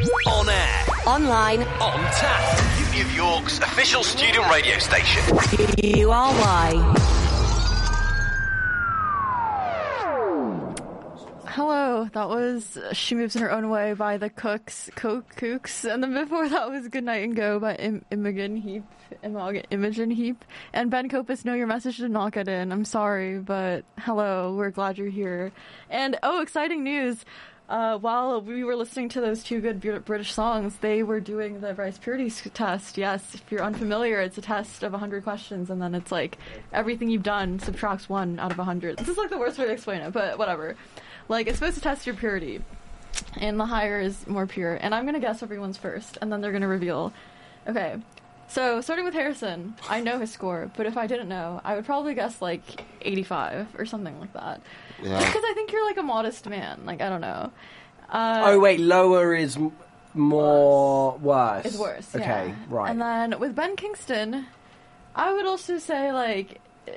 On air. Online. On tap. Uni of York's official student radio station. URY. Hello, that was She Moves in Her Own Way by the Kooks, and then before that was Good Night and Go by Imogen Heap, and Ben Copus, no, your message did not get in, I'm sorry, but hello, we're glad you're here. And, exciting news, while we were listening to those two good British songs, they were doing the Rice Purity test. Yes, if you're unfamiliar, it's a test of 100 questions, and then it's like, everything you've done subtracts 1 out of 100. This is like the worst way to explain it, but whatever. Like, it's supposed to test your purity, and the higher is more pure. And I'm going to guess everyone's first, and then they're going to reveal. Okay, so starting with Harrison, I know his score, but if I didn't know, I would probably guess, like, 85 or something like that. Yeah. Because I think you're, like, a modest man. Like, I don't know. Wait, lower is more worse. It's worse, Okay, yeah. right. And then with Ben Kingston, I would also say, like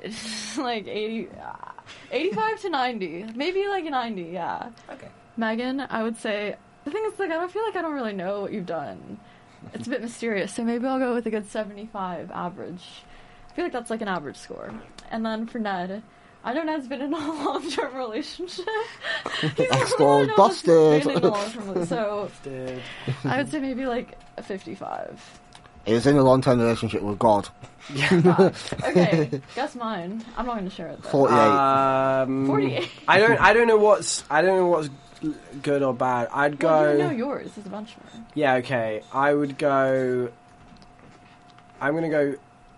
85 to 90. Maybe like a 90, yeah. Okay. Megan, I would say, the thing is, like, I don't feel like I don't really know what you've done. It's a bit mysterious, so maybe I'll go with a good 75 average. I feel like that's like an average score. And then for Ned, I know Ned's been in a long-term relationship. Busted. So I would say maybe like a 55. He was in a long-term relationship with God. Okay, guess mine. I'm not going to share it though. 48. 48. I don't know what's good or bad. I'd go. Well, you know yours is a benchmark. Yeah. Okay. I would go. I'm going to go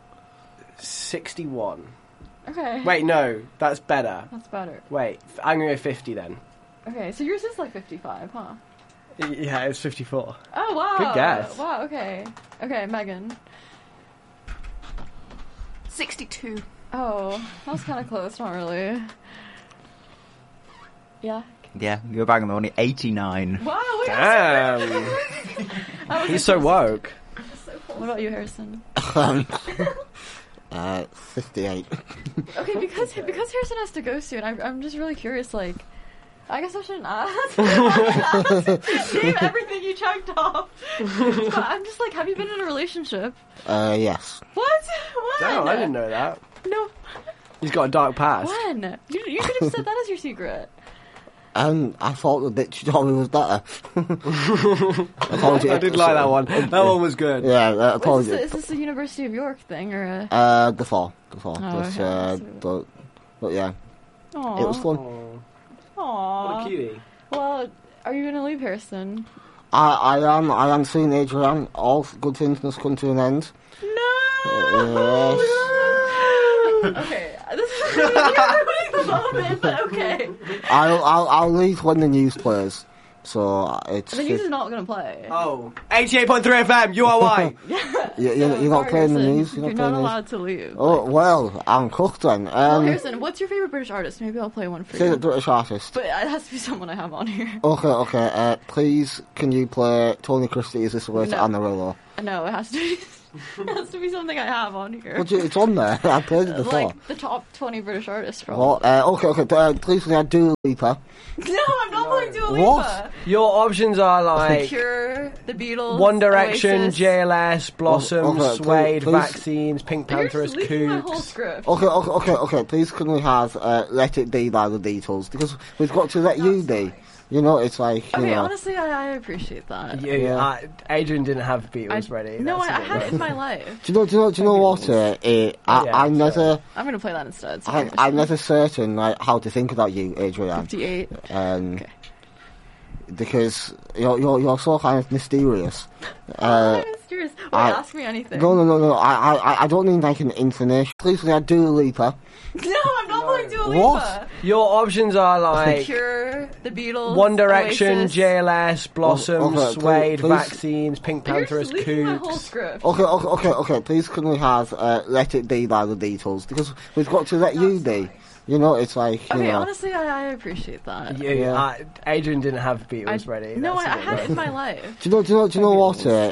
61. Okay. Wait, no, that's better. That's better. Wait, I'm going to go 50 then. Okay, so yours is like 55, huh? Yeah, it's 54. Oh, wow. Good guess. Wow, okay. Okay, Megan. 62. Oh, that was kind of close, not really. Yeah? Yeah, you're bang on the money. 89. Wow, wait. Damn. He's so woke. What about you, Harrison? 58. Okay, because Harrison has to go soon, I'm just really curious, like, I guess I shouldn't ask. Name everything you checked off. I'm just like, have you been in a relationship? Yes. What? When? No, I didn't know that. No. He's got a dark past. When? You could have said that as your secret. I thought the bitch you told me was better. I did like that one. That one was good. Yeah, apologies. Is this a University of York thing, or a... The fall. Oh, but yeah. Aww. It was fun. Aww. What a cutie. Well, are you going to leave Harrison? I am seeing Adrian. All good things must come to an end. No! Yes. Okay, this is really ruining the moment, but okay. I'll leave when the news plays. So it's... The news is not going to play. Oh. 88.3 FM, URY. You're not playing the news? You're not allowed to leave. Oh, well, I'm cooked then. Well, Harrison, what's your favourite British artist? Maybe I'll play one for you. Favorite British artist? But it has to be someone I have on here. Okay. Please, can you play Tony Christie, Is This the Way to Amarillo? No, it has to be... It has to be something I have on here. But it's on there. I played it before. Like the top 20 British artists, probably. Okay. Please can I do Dua Lipa? No, I'm not playing Dua Lipa. What? Your options are like... Cure, The Beatles, One Direction, Oasis. JLS, Blossom, Suede, please. Vaccines, Pink Pantheress, You're just leaking my whole Kooks. script. Okay. Please can we have Let It Be by the Beatles? Because we've got to let you be. You know, it's like, you Okay, know. honestly, I appreciate that. Yeah. Adrian didn't have Beatles ready. No, That's I a bit had it rough. in my life. Do you know what? I'm never... I'm going to play that instead. So I'm never certain like how to think about you, Adrian. 58. Okay. Because you're so kind of mysterious. I'm mysterious. Wait, ask me anything. No. I don't need like an information. Please can I Dua Lipa? No, I'm not playing Dua Lipa. What? Your options are like... Cure, The Beatles, One Direction, Oasis. JLS, Blossom, Suede, please. Vaccines, Pink You're Pantheress, just leaking my whole Kooks. script. Okay. Please can we have Let It Be by the Beatles? Because we've got to let you be. You know, it's like, you Okay, know. honestly, I appreciate that. Adrian didn't have Beatles ready. No, That's a I bit had it rough. in my life. Do you know what?